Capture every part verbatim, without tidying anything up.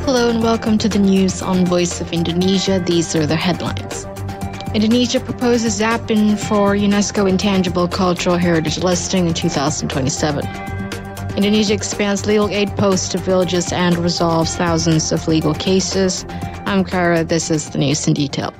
Hello and welcome to the news on Voice of Indonesia. These are the headlines. Indonesia proposes Zapin for UNESCO Intangible Cultural Heritage listing in two thousand twenty-seven. Indonesia expands legal aid posts to villages and resolves thousands of legal cases. I'm Kara. This is the news in detail.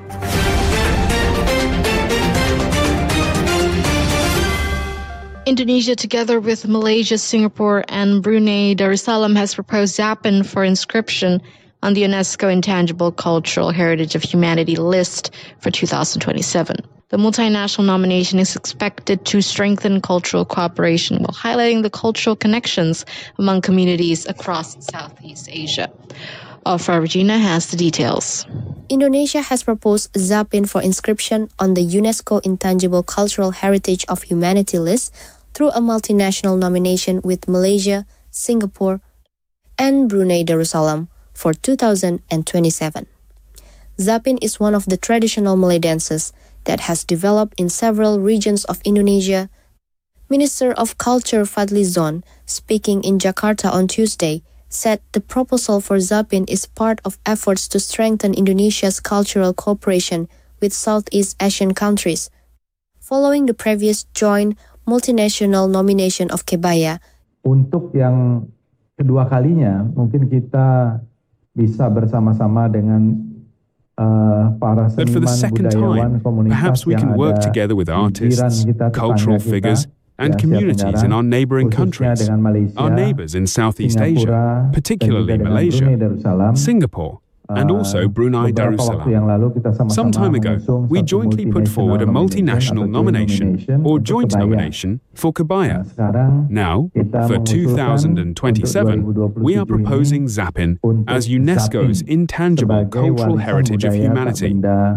Indonesia, together with Malaysia, Singapore, and Brunei Darussalam, has proposed Zapin for inscription on the UNESCO Intangible Cultural Heritage of Humanity list for two thousand twenty-seven. The multinational nomination is expected to strengthen cultural cooperation while highlighting the cultural connections among communities across Southeast Asia. Afra Regina has the details. Indonesia has proposed Zapin for inscription on the UNESCO Intangible Cultural Heritage of Humanity list through a multinational nomination with Malaysia, Singapore, and Brunei Darussalam for two thousand twenty-seven. Zapin is one of the traditional Malay dances that has developed in several regions of Indonesia. Minister of Culture Fadli Zon, speaking in Jakarta on Tuesday, said the proposal for Zapin is part of efforts to strengthen Indonesia's cultural cooperation with Southeast Asian countries. Following the previous joint multinational nomination of Kebaya, untuk yang kedua kalinya mungkin kita bisa bersama-sama dengan uh, para seniman, budayawan, komunitas perhaps we can work together with artists, cultural figures, and communities in our neighboring countries, our neighbors in Southeast Asia, particularly Malaysia, Singapore, and also Brunei Darussalam. Some time ago, we jointly put forward a multinational nomination or joint nomination for Kebaya. Now, for two thousand twenty-seven, we are proposing Zapin as UNESCO's Intangible Cultural Heritage of Humanity.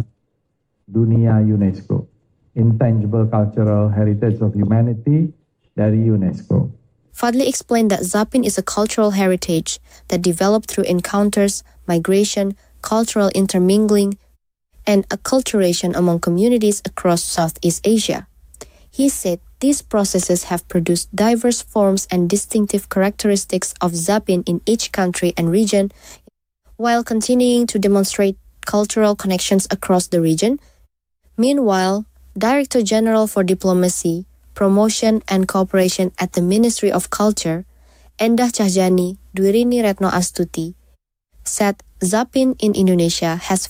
Dunia UNESCO. Intangible Cultural Heritage of Humanity dari UNESCO. Fadli explained that Zapin is a cultural heritage that developed through encounters, migration, cultural intermingling, and acculturation among communities across Southeast Asia. He said these processes have produced diverse forms and distinctive characteristics of Zapin in each country and region, while continuing to demonstrate cultural connections across the region. Meanwhile, Director General for Diplomacy, Promotion and Cooperation at the Ministry of Culture, Endah Cahjani Dwirini Retno Astuti, said Zapin in Indonesia has